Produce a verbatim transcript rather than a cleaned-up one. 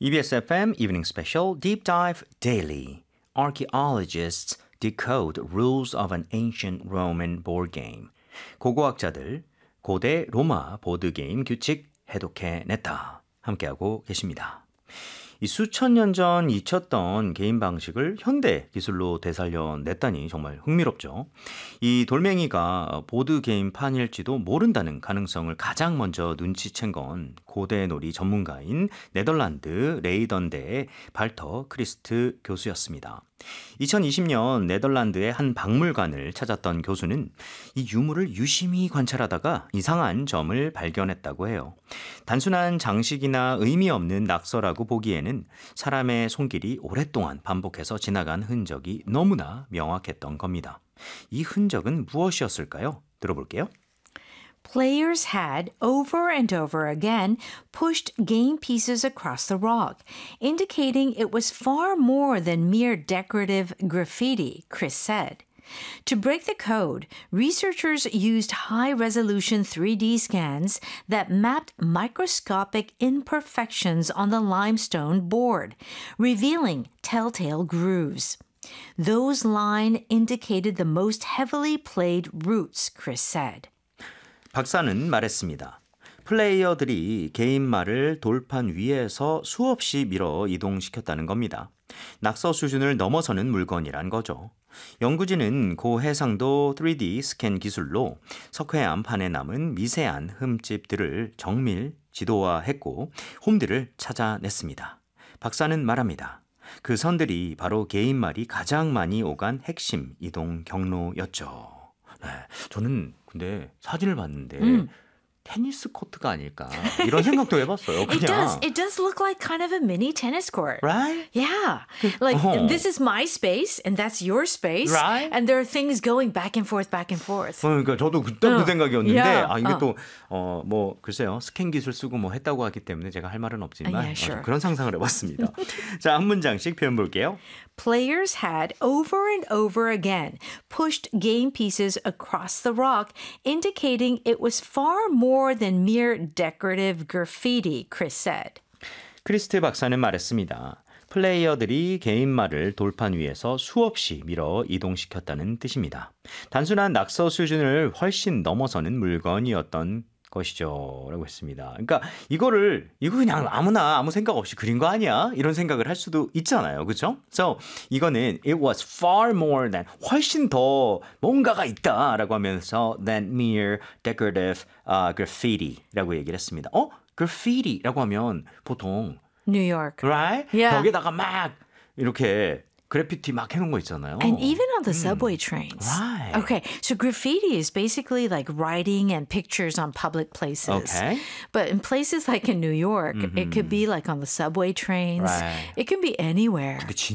이비에스 에프엠 Evening Special Deep Dive Daily. Archaeologists decode rules of an ancient Roman board game. 고고학자들 고대 로마 보드게임 규칙 해독해냈다. 함께하고 계십니다. 이 수천 년 전 잊혔던 게임 방식을 현대 기술로 되살려냈다니 정말 흥미롭죠. 이 돌멩이가 보드게임판일지도 모른다는 가능성을 가장 먼저 눈치챈 건 고대 놀이 전문가인 네덜란드 레이던대의 발터 크리스트 교수였습니다. 이천이십 년 네덜란드의 한 박물관을 찾았던 교수는 이 유물을 유심히 관찰하다가 이상한 점을 발견했다고 해요. 단순한 장식이나 의미 없는 낙서라고 보기에는 사람의 손길이 오랫동안 반복해서 지나간 흔적이 너무나 명확했던 겁니다. 이 흔적은 무엇이었을까요? 들어볼게요. Players had, over and over again, pushed game pieces across the rock, indicating it was far more than mere decorative graffiti, Chris said. To break the code, researchers used high-resolution three D scans that mapped microscopic imperfections on the limestone board, revealing telltale grooves. Those lines indicated the most heavily played routes, Chris said. 박사는 말했습니다. 플레이어들이 게임말을 돌판 위에서 수없이 밀어 이동시켰다는 겁니다. 낙서 수준을 넘어서는 물건이란 거죠. 연구진은 고해상도 쓰리 디 스캔 기술로 석회암 판에 남은 미세한 흠집들을 정밀 지도화했고 홈들을 찾아냈습니다. 박사는 말합니다. 그 선들이 바로 게임말이 가장 많이 오간 핵심 이동 경로였죠. 네, 저는 근데 사진을 봤는데 음. 테니스 코트가 아닐까 이런 생각도 해봤어요. 그냥. It does. It does look like kind of a mini tennis court. Right? Yeah. Like uh-huh. this is my space and that's your space. Right? And there are things going back and forth, back and forth. 그러니까 저도 그때 어. 그 생각이었는데 Yeah. 아 이게 어. 또 어 뭐 글쎄요 스캔 기술 쓰고 뭐 했다고 하기 때문에 제가 할 말은 없지만 Yeah, sure. 어, 그런 상상을 해봤습니다. 자, 한 문장씩 표현 볼게요. Players had over and over again pushed game pieces across the rock, indicating it was far more than mere decorative graffiti, Chris said. 크리스트 박사는 말했습니다. 플레이어들이 게임말을 돌판 위에서 수없이 밀어 이동시켰다는 뜻입니다. 단순한 낙서 수준을 훨씬 넘어서는 물건이었던 것이죠. 라고 했습니다. 그러니까 이거를 이거 그냥 아무나 아무 생각 없이 그린 거 아니야? 이런 생각을 할 수도 있잖아요. 그렇죠? So 이거는 it was far more than 훨씬 더 뭔가가 있다라고 하면서 than mere decorative uh, graffiti라고 얘기를 했습니다. 어? graffiti라고 하면 보통 New York. right? Yeah. 벽에다가 막 이렇게 그래피티 막 해놓은 거 있잖아요. And even on the subway trains. Right. Okay, so graffiti is basically like writing and pictures on public places. Okay. But in places like in New York, mm-hmm. it could be like on the subway trains. Right. It can be anywhere. 근데